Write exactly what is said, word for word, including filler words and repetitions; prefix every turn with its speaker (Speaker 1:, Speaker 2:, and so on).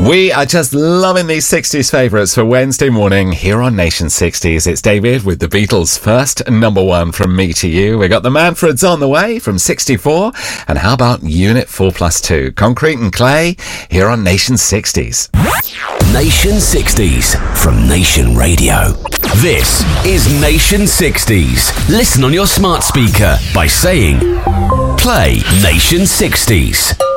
Speaker 1: We are just loving these sixties favourites for Wednesday morning here on Nation sixties. It's David with the Beatles' first number one from Me to You. We got the Manfreds on the way from sixty-four. And how about Unit four plus two? Concrete and Clay here on Nation sixties.
Speaker 2: Nation sixties from Nation Radio. This is Nation sixties. Listen on your smart speaker by saying, play Nation sixties.